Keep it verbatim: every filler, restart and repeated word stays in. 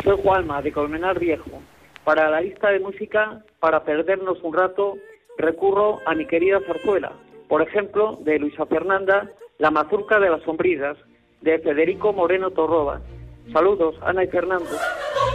Soy Juanma, de Colmenar Viejo. Para la lista de música, para perdernos un rato, recurro a mi querida zarzuela. Por ejemplo, de Luisa Fernanda, La mazurca de las sombrillas, de Federico Moreno Torroba. Saludos, Ana y Fernando.